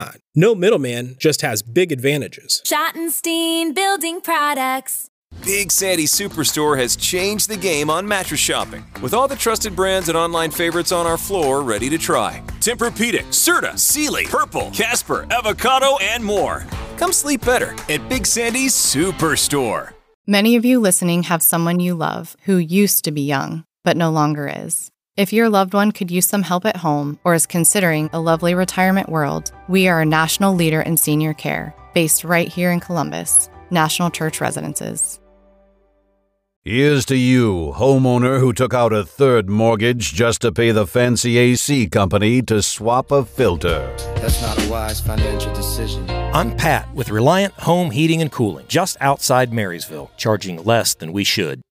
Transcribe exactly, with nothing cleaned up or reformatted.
No middleman just has big advantages. Schottenstein Building Products. Big Sandy Superstore has changed the game on mattress shopping, with all the trusted brands and online favorites on our floor ready to try. Tempur-Pedic, Serta, Sealy, Purple, Casper, Avocado, and more. Come sleep better at Big Sandy's Superstore. Many of you listening have someone you love who used to be young, but no longer is. If your loved one could use some help at home or is considering a lovely retirement world, we are a national leader in senior care, based right here in Columbus. National Church Residences. Here's to you, homeowner who took out a third mortgage just to pay the fancy A C company to swap a filter. That's not a wise financial decision. I'm Pat with Reliant Home Heating and Cooling, just outside Marysville, charging less than we should.